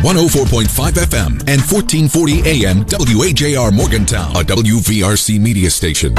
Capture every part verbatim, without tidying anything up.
one oh four point five F M and fourteen forty A M W A J R Morgantown, a W V R C media station.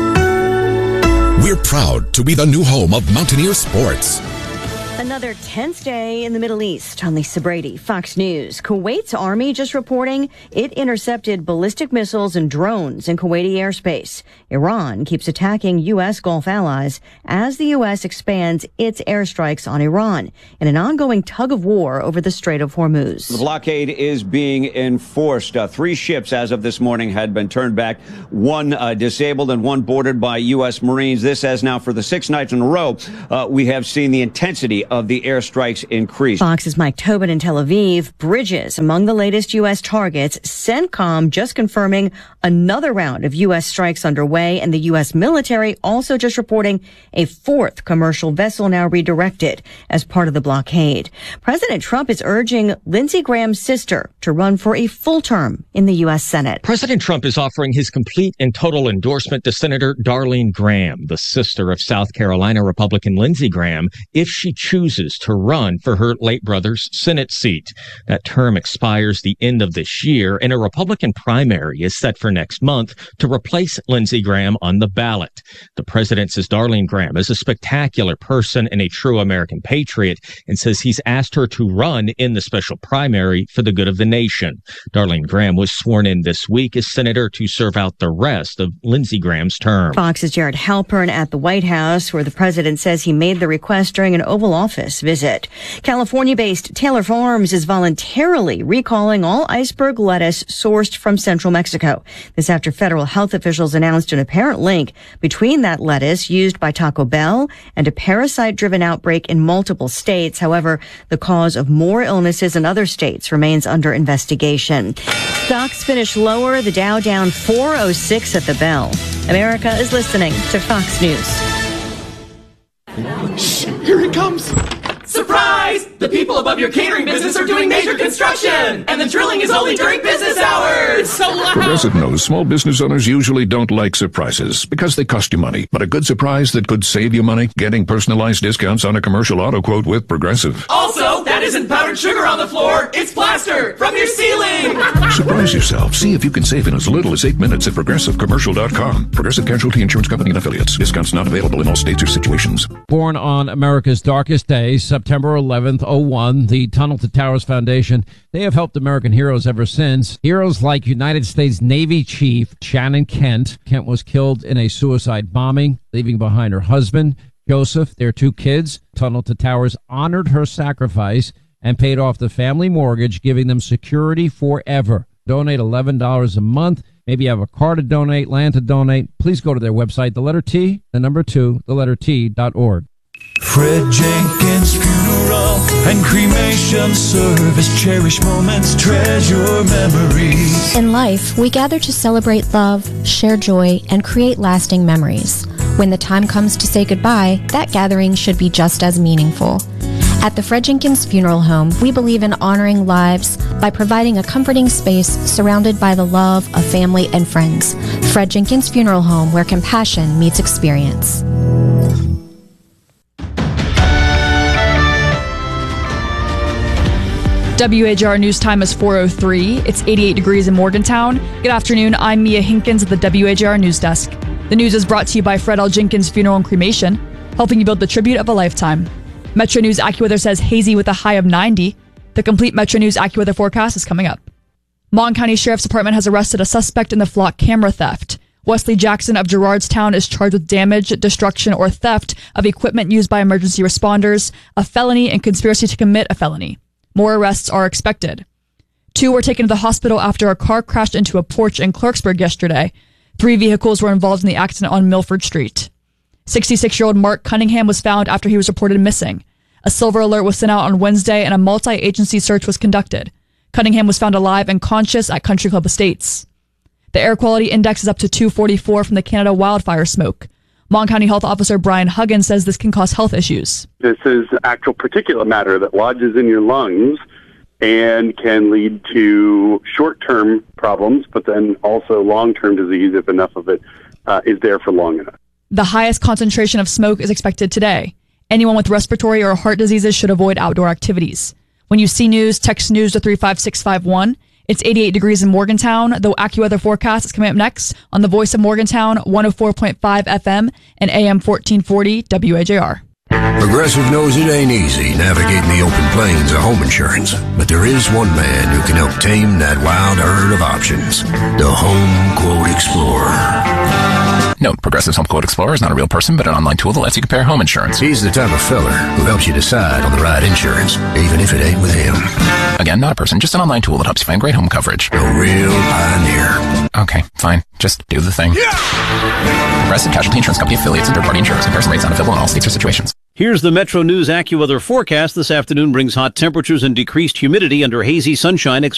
We're proud to be the new home of Mountaineer sports. Another tense day in the Middle East. I'm Lisa Brady, Fox News. Kuwait's army just reporting it intercepted ballistic missiles and drones in Kuwaiti airspace. Iran keeps attacking U S Gulf allies as the U S expands its airstrikes on Iran in an ongoing tug of war over the Strait of Hormuz. The blockade is being enforced. Uh, three ships as of this morning had been turned back, one uh, disabled and one boarded by U S Marines. This as now for the sixth night in a row, uh, we have seen the intensity of the airstrikes increase. Fox's Mike Tobin in Tel Aviv. Bridges among the latest U S targets. CENTCOM just confirming another round of U S strikes underway, and the U S military also just reporting a fourth commercial vessel now redirected as part of the blockade. President Trump is urging Lindsey Graham's sister to run for a full term in the U S Senate. President Trump is offering his complete and total endorsement to Senator Darlene Graham, the sister of South Carolina Republican Lindsey Graham, if she chooses to run for her late brother's Senate seat. That term expires the end of this year, and a Republican primary is set for next month to replace Lindsey Graham on the ballot. The president says Darlene Graham is a spectacular person and a true American patriot, and says he's asked her to run in the special primary for the good of the nation. Darlene Graham was sworn in this week as senator to serve out the rest of Lindsey Graham's term. Fox's Jared Halpern at the White House, where the president says he made the request during an Oval Office visit. California-based Taylor Farms is voluntarily recalling all iceberg lettuce sourced from central Mexico. This after federal health officials announced an apparent link between that lettuce used by Taco Bell and a parasite-driven outbreak in multiple states. However, the cause of more illnesses in other states remains under investigation. Stocks finish lower, the Dow down four oh six at the bell. America is listening to Fox News. Shh, here he comes. Surprise! The people above your catering business are doing major construction, and the drilling is only during business hours. So loud. Progressive knows small business owners usually don't like surprises because they cost you money. But a good surprise that could save you money? Getting personalized discounts on a commercial auto quote with Progressive. Also, that isn't powdered sugar on the floor. It's plaster from your ceiling. Surprise yourself. See if you can save in as little as eight minutes at progressive commercial dot com. Progressive Casualty Insurance Company and Affiliates. Discounts not available in all states or situations. Born on America's darkest day, September eleventh, oh one, the Tunnel to Towers Foundation, they have helped American heroes ever since. Heroes like United States Navy Chief Shannon Kent. Kent was killed in a suicide bombing, leaving behind her husband, Joseph, their two kids. Tunnel to Towers honored her sacrifice and paid off the family mortgage, giving them security forever. Donate eleven dollars a month. Maybe you have a car to donate, land to donate. Please go to their website, the letter T, the number two, the letter T dot org. Fred Jenkins Funeral and Cremation Service. Cherish moments, treasure memories. In life, we gather to celebrate love, share joy, and create lasting memories. When the time comes to say goodbye, that gathering should be just as meaningful. At the Fred Jenkins Funeral Home, we believe in honoring lives by providing a comforting space surrounded by the love of family and friends. Fred Jenkins Funeral Home, where compassion meets experience. W H R News Time is four oh three. It's eighty-eight degrees in Morgantown. Good afternoon. I'm Mia Hinkins at the W H R News Desk. The news is brought to you by Fred L. Jenkins Funeral and Cremation, helping you build the tribute of a lifetime. Metro News AccuWeather says hazy with a high of ninety. The complete Metro News AccuWeather forecast is coming up. Mon County Sheriff's Department has arrested a suspect in the flock camera theft. Wesley Jackson of Gerardstown is charged with damage, destruction, or theft of equipment used by emergency responders, a felony, and conspiracy to commit a felony. More arrests are expected. Two were taken to the hospital after a car crashed into a porch in Clarksburg yesterday. Three vehicles were involved in the accident on Milford Street. sixty-six-year-old Mark Cunningham was found after he was reported missing. A silver alert was sent out on Wednesday and a multi-agency search was conducted. Cunningham was found alive and conscious at Country Club Estates. The air quality index is up to two forty-four from the Canada wildfire smoke. Mon County Health Officer Brian Huggins says this can cause health issues. This is actual particulate matter that lodges in your lungs and can lead to short-term problems, but then also long-term disease if enough of it uh, is there for long enough. The highest concentration of smoke is expected today. Anyone with respiratory or heart diseases should avoid outdoor activities. When you see news, text news to three five six five one. It's eighty-eight degrees in Morgantown. The AccuWeather forecast is coming up next on the Voice of Morgantown, one oh four point five F M and A M fourteen forty W A J R. Progressive knows it ain't easy navigating the open plains of home insurance, but there is one man who can help tame that wild herd of options. The Home Quote Explorer. Note, Progressive's Home Quote Explorer is not a real person, but an online tool that lets you compare home insurance. He's the type of feller who helps you decide on the right insurance, even if it ain't with him. Again, not a person, just an online tool that helps you find great home coverage. A real pioneer. Okay, fine. Just do the thing. Yeah! Progressive Casualty Insurance Company affiliates and third-party insurers. Comparison rates not available in all states or situations. Here's the Metro News AccuWeather forecast. This afternoon brings hot temperatures and decreased humidity under hazy sunshine.